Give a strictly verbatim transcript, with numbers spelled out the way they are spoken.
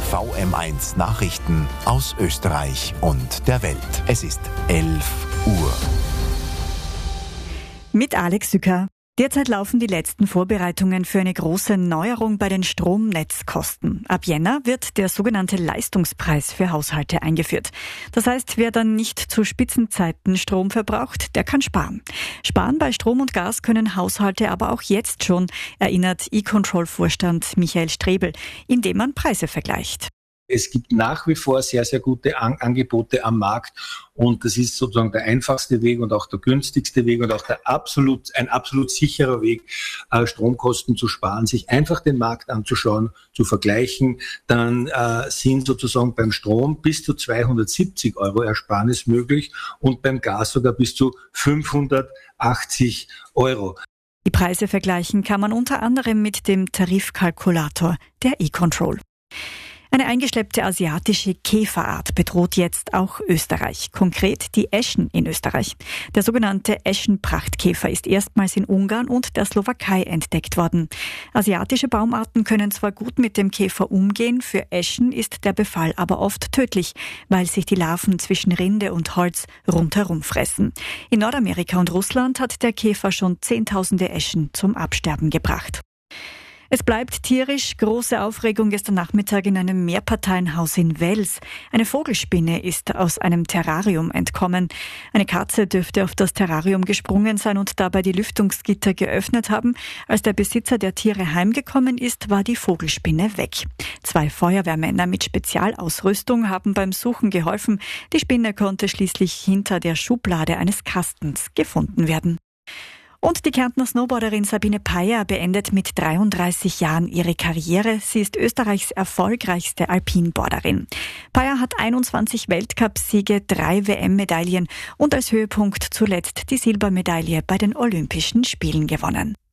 V M eins Nachrichten aus Österreich und der Welt. Es ist elf Uhr. Mit Alex Sücker. Derzeit laufen die letzten Vorbereitungen für eine große Neuerung bei den Stromnetzkosten. Ab Jänner wird der sogenannte Leistungspreis für Haushalte eingeführt. Das heißt, wer dann nicht zu Spitzenzeiten Strom verbraucht, der kann sparen. Sparen bei Strom und Gas können Haushalte aber auch jetzt schon, erinnert E-Control-Vorstand Michael Strebel, indem man Preise vergleicht. Es gibt nach wie vor sehr, sehr gute An- Angebote am Markt und das ist sozusagen der einfachste Weg und auch der günstigste Weg und auch der absolut, ein absolut sicherer Weg, äh, Stromkosten zu sparen, sich einfach den Markt anzuschauen, zu vergleichen. Dann äh, sind sozusagen beim Strom bis zu zweihundertsiebzig Euro Ersparnis möglich und beim Gas sogar bis zu fünfhundertachtzig Euro. Die Preise vergleichen kann man unter anderem mit dem Tarifkalkulator der E-Control. Eine eingeschleppte asiatische Käferart bedroht jetzt auch Österreich, konkret die Eschen in Österreich. Der sogenannte Eschenprachtkäfer ist erstmals in Ungarn und der Slowakei entdeckt worden. Asiatische Baumarten können zwar gut mit dem Käfer umgehen, für Eschen ist der Befall aber oft tödlich, weil sich die Larven zwischen Rinde und Holz rundherum fressen. In Nordamerika und Russland hat der Käfer schon Zehntausende Eschen zum Absterben gebracht. Es bleibt tierisch. Große Aufregung gestern Nachmittag in einem Mehrparteienhaus in Wels. Eine Vogelspinne ist aus einem Terrarium entkommen. Eine Katze dürfte auf das Terrarium gesprungen sein und dabei die Lüftungsgitter geöffnet haben. Als der Besitzer der Tiere heimgekommen ist, war die Vogelspinne weg. Zwei Feuerwehrmänner mit Spezialausrüstung haben beim Suchen geholfen. Die Spinne konnte schließlich hinter der Schublade eines Kastens gefunden werden. Und die Kärntner Snowboarderin Sabine Peier beendet mit dreiunddreißig Jahren ihre Karriere. Sie ist Österreichs erfolgreichste Alpinboarderin. Peier hat einundzwanzig Weltcupsiege, drei W M-Medaillen und als Höhepunkt zuletzt die Silbermedaille bei den Olympischen Spielen gewonnen.